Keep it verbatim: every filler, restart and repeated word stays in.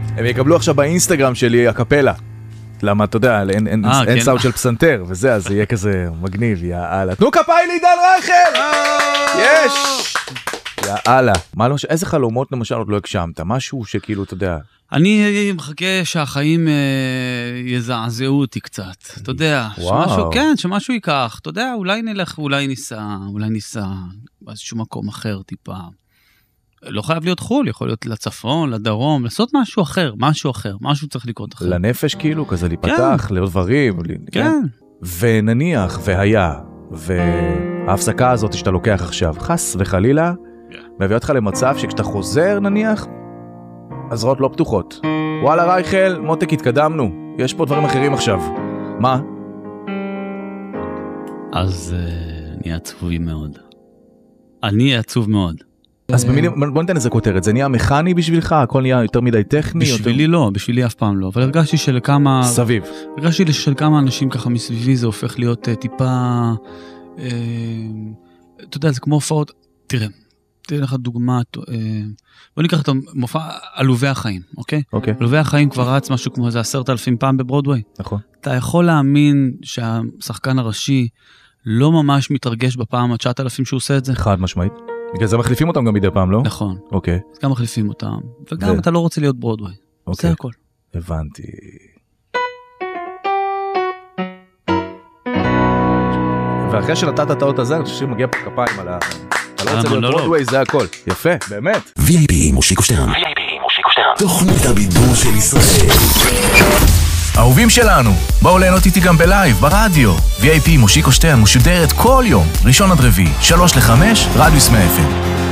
הם יקבלו עכשיו באינסטגרם שלי הקפלה. למה, אתה יודע, אין, אין, 아, אין כן. סאוט של פסנתר, וזה, אז זה יהיה כזה מגניב, יאללה. תנו כפיים לעידן רייכל! יש! יאללה. מה לא, איזה חלומות למשל עוד לא הגשמת? משהו שכאילו, אתה יודע... אני מחכה שהחיים אה, יזעזעו אותי קצת, אתה יודע, שמשהו, כן, שמשהו ייקח, אתה יודע, אולי נלך, אולי ניסע, אולי ניסע באיזשהו מקום אחר טיפה. לא חייב להיות חול, יכול להיות לצפון, לדרום, לעשות משהו אחר, משהו אחר, משהו צריך לקרות אחר. לנפש כאילו, כזה להיפתח, כן. לעוד דברים. כן. ונניח, והיה, וההפסקה הזאת שאתה לוקח עכשיו, חס וחלילה, מביא אותך למצב שכשאתה חוזר נניח, הזרועות לא פתוחות. וואלה רייכל, מותק התקדמנו, יש פה דברים אחרים עכשיו. מה? אז uh, נהיה עצובי מאוד. אני עצוב מאוד. אז במילים, בוא ניתן איזה כותרת, זה נהיה מכני בשבילך? הכל נהיה יותר מדי טכני? בשבילי יותר... לא, בשבילי אף פעם לא, אבל הרגשתי שלכמה... סביב. הרגשתי של כמה אנשים ככה מסביבי זה הופך להיות uh, טיפה... Uh, אתה יודע, זה כמו הופעות... תראה, תראה לך דוגמה... Uh, בוא ניקח את המופע עלובי החיים, אוקיי? אוקיי. עלובי החיים כבר רץ משהו כמו איזה עשרת אלפים פעם בברודווי. נכון. אתה יכול להאמין שהשחקן הראשי לא ממש מתרגש בפעם ה-תשעת אלפים שהוא עושה את זה? חד משמעית. בגלל זה מחליפים אותם גם מדי פעם, לא? נכון. אוקיי. אז גם מחליפים אותם, וגם אתה לא רוצה להיות ברודווי. אוקיי. זה הכל. הבנתי. ואחרי שנתת את האות הזה, אני חושב שמגיע פה כפיים על ה... אתה לא רוצה להיות ברודווי, זה הכל. יפה, באמת. וי איי פי מושיקו שטרן. וי איי פי מושיקו שטרן. תוכנית הבידור של ישראל. אהובים שלנו, בואו ליהנות איתי גם בלייב, ברדיו. וי איי פי מושיקו שטרן משודרת כל יום, ראשון עד רביעי, שלוש לחמש, רדיוס מאה אף אם.